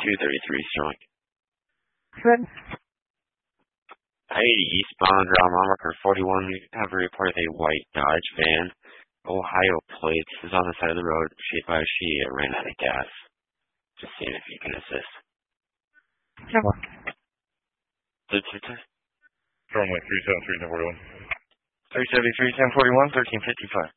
233 strong. Good. 80 eastbound, route mile marker 41. Have a report of a white Dodge van. Ohio plates is on the side of the road. She ran out of gas. Just seeing if you can assist. Sure. Runway 373, 1041. 373, 1041, 1355.